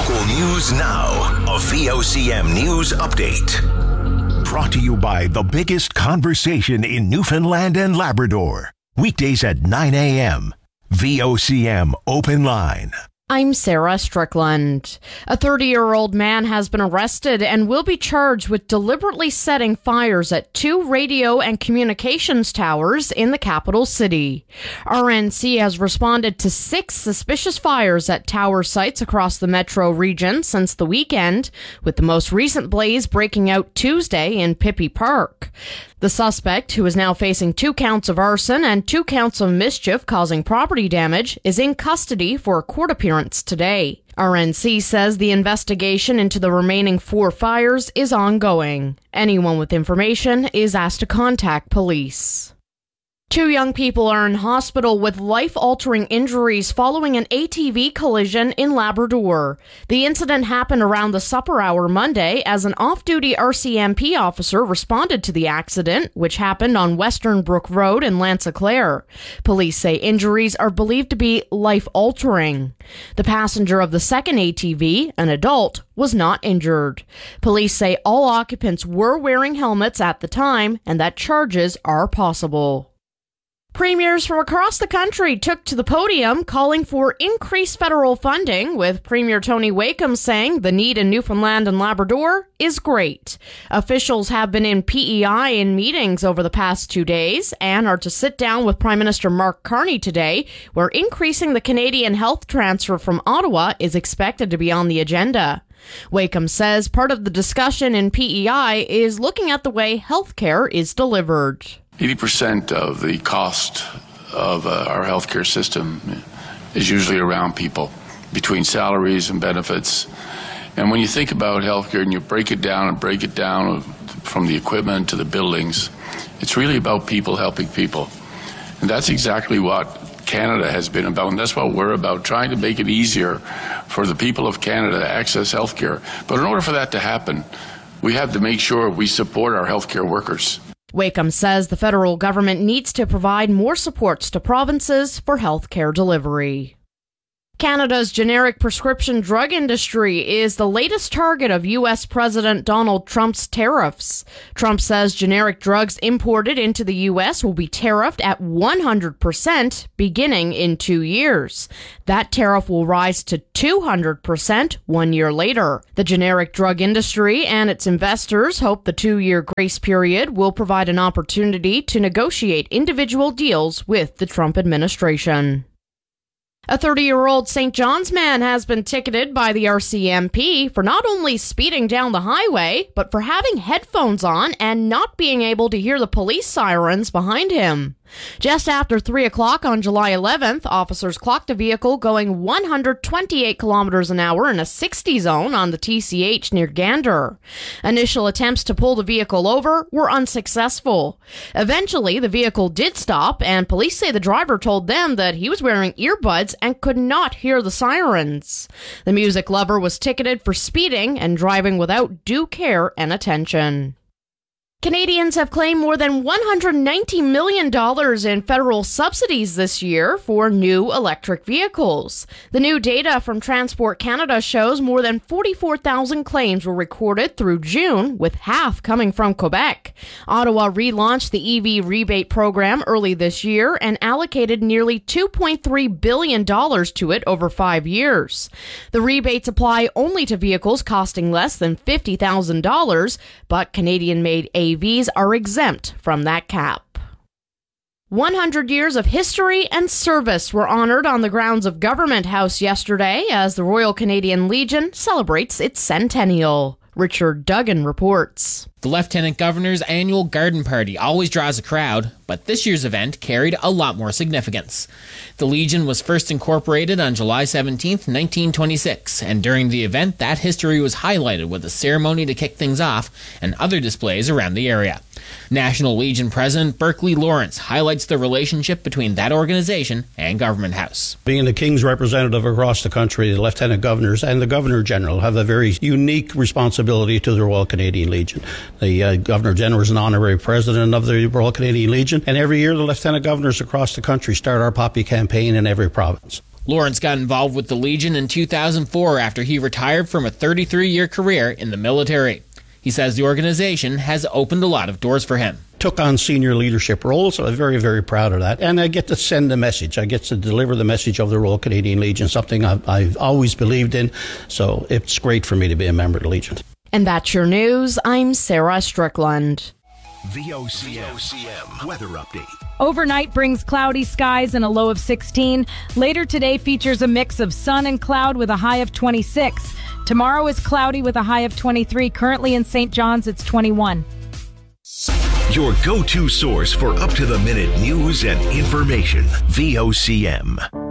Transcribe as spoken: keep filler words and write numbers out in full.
Local news now. A V O C M News Update. Brought to you by the biggest conversation in Newfoundland and Labrador. Weekdays at nine a.m. V O C M Open Line. I'm Sarah Strickland. A thirty-year-old man has been arrested and will be charged with deliberately setting fires at two radio and communications towers in the capital city. R N C has responded to six suspicious fires at tower sites across the metro region since the weekend, with the most recent blaze breaking out Tuesday in Pippi Park. The suspect, who is now facing two counts of arson and two counts of mischief causing property damage, is in custody for a court appearance today. R N C says the investigation into the remaining four fires is ongoing. Anyone with information is asked to contact police. Two young people are in hospital with life-altering injuries following an A T V collision in Labrador. The incident happened around the supper hour Monday as an off-duty R C M P officer responded to the accident, which happened on Western Brook Road in Lanse-Claire. Police say injuries are believed to be life-altering. The passenger of the second A T V, an adult, was not injured. Police say all occupants were wearing helmets at the time and that charges are possible. Premiers from across the country took to the podium calling for increased federal funding, with Premier Tony Wakeham saying the need in Newfoundland and Labrador is great. Officials have been in P E I in meetings over the past two days and are to sit down with Prime Minister Mark Carney today, where increasing the Canadian health transfer from Ottawa is expected to be on the agenda. Wakeham says part of the discussion in P E I is looking at the way healthcare is delivered. eighty percent of the cost of uh, our healthcare system is usually around people, between salaries and benefits. And when you think about healthcare and you break it down and break it down from the equipment to the buildings, it's really about people helping people. And that's exactly what Canada has been about, and that's what we're about, trying to make it easier for the people of Canada to access healthcare. But in order for that to happen, we have to make sure we support our healthcare workers. Wakeham says the federal government needs to provide more supports to provinces for healthcare delivery. Canada's generic prescription drug industry is the latest target of U S President Donald Trump's tariffs. Trump says generic drugs imported into the U S will be tariffed at one hundred percent beginning in two years. That tariff will rise to two hundred percent one year later. The generic drug industry and its investors hope the two-year grace period will provide an opportunity to negotiate individual deals with the Trump administration. A thirty-year-old Saint John's man has been ticketed by the R C M P for not only speeding down the highway, but for having headphones on and not being able to hear the police sirens behind him. Just after three o'clock on July eleventh, officers clocked a vehicle going one hundred twenty-eight kilometers an hour in a sixty zone on the T C H near Gander. Initial attempts to pull the vehicle over were unsuccessful. Eventually, the vehicle did stop, and police say the driver told them that he was wearing earbuds and could not hear the sirens. The music lover was ticketed for speeding and driving without due care and attention. Canadians have claimed more than one hundred ninety million dollars in federal subsidies this year for new electric vehicles. The new data from Transport Canada shows more than forty-four thousand claims were recorded through June, with half coming from Quebec. Ottawa relaunched the E V rebate program early this year and allocated nearly two point three billion dollars to it over five years. The rebates apply only to vehicles costing less than fifty thousand dollars, but Canadian-made A Vs are exempt from that cap. one hundred years of history and service were honored on the grounds of Government House yesterday as the Royal Canadian Legion celebrates its centennial. Richard Duggan reports. The Lieutenant Governor's annual garden party always draws a crowd, but this year's event carried a lot more significance. The Legion was first incorporated on July seventeenth, nineteen twenty-six, and during the event, that history was highlighted with a ceremony to kick things off and other displays around the area. National Legion President Berkeley Lawrence highlights the relationship between that organization and Government House. Being the King's representative across the country, the Lieutenant Governors and the Governor-General have a very unique responsibility to the Royal Canadian Legion. The uh, Governor-General is an honorary president of the Royal Canadian Legion, and every year the Lieutenant Governors across the country start our Poppy campaign in every province. Lawrence got involved with the Legion in two thousand four after he retired from a thirty-three-year career in the military. He says the organization has opened a lot of doors for him. Took on senior leadership roles, so I'm very, very proud of that. And I get to send the message. I get to deliver the message of the Royal Canadian Legion, something I've, I've always believed in. So it's great for me to be a member of the Legion. And that's your news. I'm Sarah Strickland. V O C M weather update. Overnight brings cloudy skies and a low of sixteen. Later today features a mix of sun and cloud with a high of twenty-six. Tomorrow is cloudy with a high of twenty-three. Currently in Saint John's, it's twenty-one. Your go-to source for up-to-the-minute news and information. V O C M.